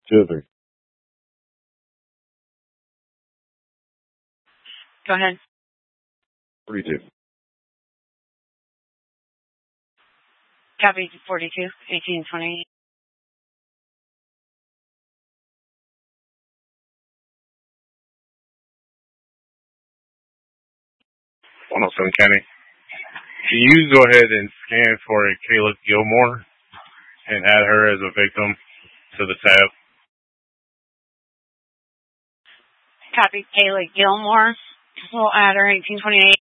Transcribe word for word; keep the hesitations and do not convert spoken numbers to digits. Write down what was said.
Two, three. Go ahead. forty-two. Copy forty-two, eighteen twenty-eight. one oh seven County. Can you go ahead and scan for Kayla Gilmore and add her as a victim to the tab? Copy Kayla Gilmore. We'll add her eighteen twenty-eight.